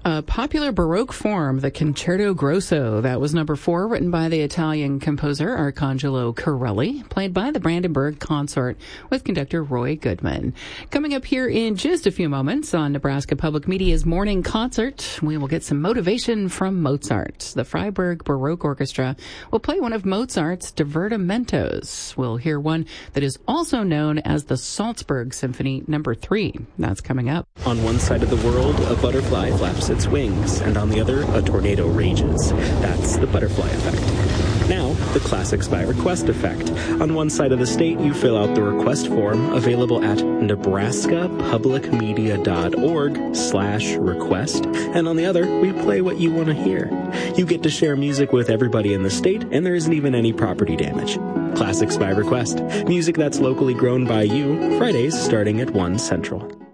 A popular Baroque form, the Concerto Grosso. That was number 4, written by the Italian composer Arcangelo Corelli, played by the Brandenburg Consort with conductor Roy Goodman. Coming up here in just a few moments on Nebraska Public Media's Morning Concert, we will get some motivation from Mozart. The Freiburg Baroque Orchestra will play one of Mozart's divertimentos. We'll hear one that is also known as the Salzburg Symphony No. 3. That's coming up. On one side of the world, a butterfly flaps its wings, and on the other, a tornado rages. That's the butterfly effect. Now, the Classics by Request effect. On one side of the state, you fill out the request form, available at nebraskapublicmedia.org/request, and on the other, we play what you want to hear. You get to share music with everybody in the state, and there isn't even any property damage. Classics by Request. Music that's locally grown by you, Fridays starting at 1 Central.